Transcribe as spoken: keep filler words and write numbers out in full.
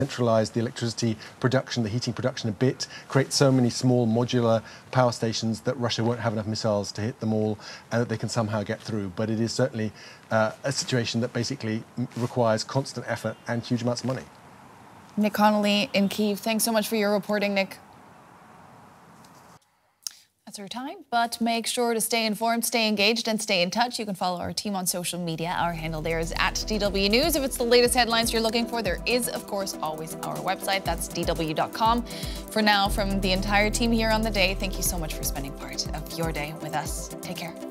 centralise the electricity production, the heating production a bit, create so many small modular power stations that Russia won't have enough missiles to hit them all and that they can somehow get through. But it is certainly uh, a situation that basically requires constant effort and huge amounts of money. Nick Connolly in Kyiv, thanks so much for your reporting, Nick. That's our time, but make sure to stay informed, stay engaged and stay in touch. You can follow our team on social media. Our handle there is at D W News. If it's the latest headlines you're looking for, there is, of course, always our website. That's D W dot com. For now, from the entire team here on The Day, thank you so much for spending part of your day with us. Take care.